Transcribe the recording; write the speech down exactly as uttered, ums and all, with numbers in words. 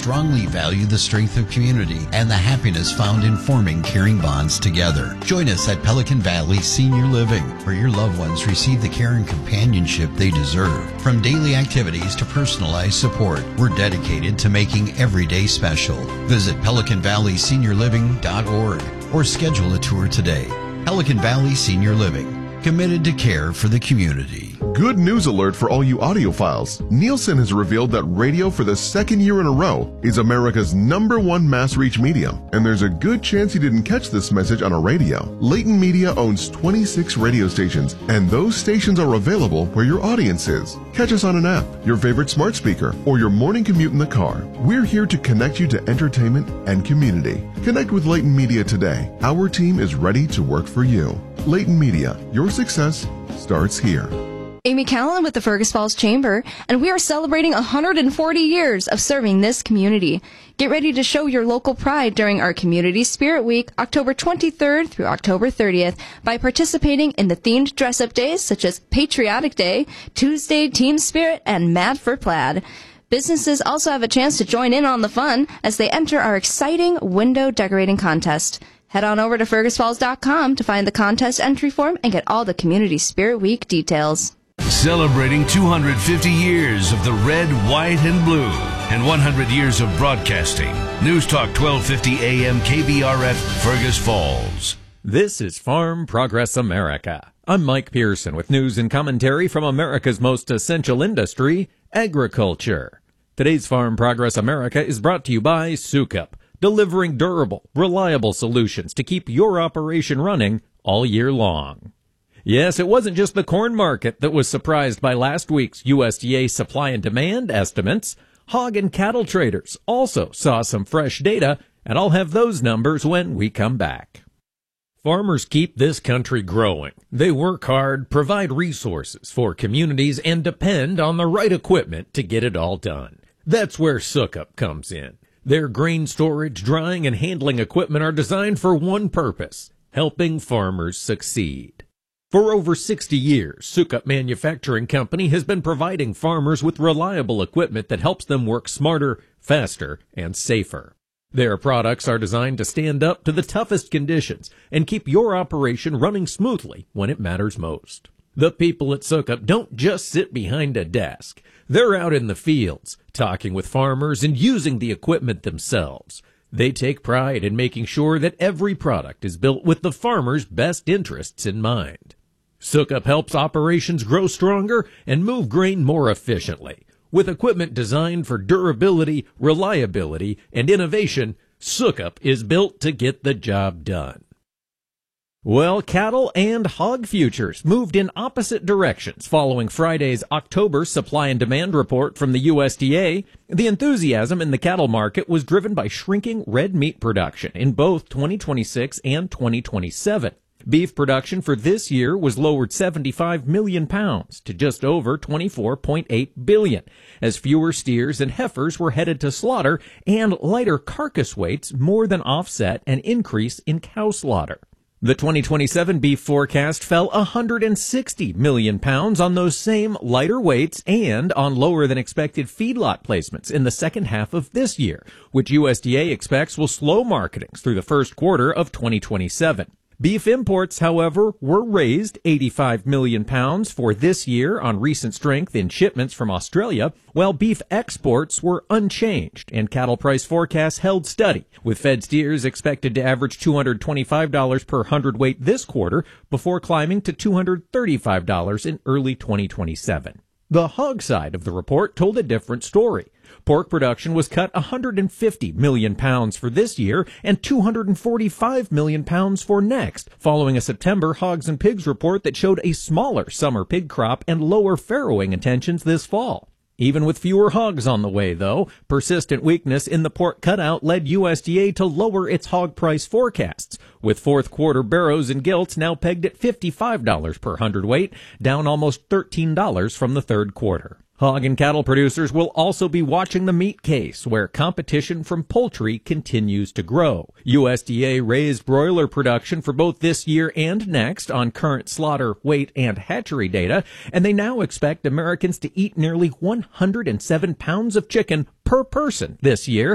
strongly value the strength of community and the happiness found in forming caring bonds together. Join us at Pelican Valley Senior Living, where your loved ones receive the care and companionship they deserve. From daily activities to personalized support, we're dedicated to making every day special. Visit pelican valley senior living dot org or schedule a tour today. Pelican Valley Senior Living, committed to care for the community. Good news alert for all you audiophiles. Nielsen has revealed that radio for the second year in a row is America's number one mass reach medium, and there's a good chance you didn't catch this message on a radio. Leighton Media owns twenty-six radio stations, and those stations are available where your audience is. Catch us on an app, your favorite smart speaker, or your morning commute in the car. We're here to connect you to entertainment and community. Connect with Leighton Media today. Our team is ready to work for you. Leighton Media, your success starts here. Amy Callan with the Fergus Falls Chamber, and we are celebrating one hundred forty years of serving this community. Get ready to show your local pride during our Community Spirit Week, October twenty-third through October thirtieth, by participating in the themed dress-up days such as Patriotic Day, Tuesday Team Spirit, and Mad for Plaid. Businesses also have a chance to join in on the fun as they enter our exciting window decorating contest. Head on over to fergus falls dot com to find the contest entry form and get all the Community Spirit Week details. Celebrating two hundred fifty years of the red, white, and blue and one hundred years of broadcasting. News Talk twelve fifty A M K B R F, Fergus Falls. This is Farm Progress America. I'm Mike Pearson with news and commentary from America's most essential industry, agriculture. Today's Farm Progress America is brought to you by Sukup, delivering durable, reliable solutions to keep your operation running all year long. Yes, it wasn't just the corn market that was surprised by last week's U S D A supply and demand estimates. Hog and cattle traders also saw some fresh data, and I'll have those numbers when we come back. Farmers keep this country growing. They work hard, provide resources for communities, and depend on the right equipment to get it all done. That's where Sukup comes in. Their grain storage, drying, and handling equipment are designed for one purpose: helping farmers succeed. For over sixty years, Sukup Manufacturing Company has been providing farmers with reliable equipment that helps them work smarter, faster, and safer. Their products are designed to stand up to the toughest conditions and keep your operation running smoothly when it matters most. The people at Sukup don't just sit behind a desk. They're out in the fields, talking with farmers and using the equipment themselves. They take pride in making sure that every product is built with the farmer's best interests in mind. Sukup helps operations grow stronger and move grain more efficiently. With equipment designed for durability, reliability, and innovation, Sukup is built to get the job done. Well, cattle and hog futures moved in opposite directions following Friday's October supply and demand report from the U S D A. The enthusiasm in the cattle market was driven by shrinking red meat production in both twenty twenty-six and twenty twenty-seven. Beef production for this year was lowered seventy-five million pounds to just over twenty-four point eight billion, as fewer steers and heifers were headed to slaughter and lighter carcass weights more than offset an increase in cow slaughter. The twenty twenty-seven beef forecast fell one hundred sixty million pounds on those same lighter weights and on lower than expected feedlot placements in the second half of this year, which U S D A expects will slow marketings through the first quarter of twenty twenty-seven. Beef imports, however, were raised eighty-five million pounds for this year on recent strength in shipments from Australia, while beef exports were unchanged and cattle price forecasts held steady, with fed steers expected to average two hundred twenty-five dollars per hundredweight this quarter before climbing to two hundred thirty-five dollars in early twenty twenty-seven. The hog side of the report told a different story. Pork production was cut one hundred fifty million pounds for this year and two hundred forty-five million pounds for next, following a September Hogs and Pigs report that showed a smaller summer pig crop and lower farrowing intentions this fall. Even with fewer hogs on the way, though, persistent weakness in the pork cutout led U S D A to lower its hog price forecasts, with fourth quarter barrows and gilts now pegged at fifty-five dollars per hundredweight, down almost thirteen dollars from the third quarter. Hog and cattle producers will also be watching the meat case, where competition from poultry continues to grow. U S D A raised broiler production for both this year and next on current slaughter, weight, and hatchery data, and they now expect Americans to eat nearly one hundred seven pounds of chicken per person this year,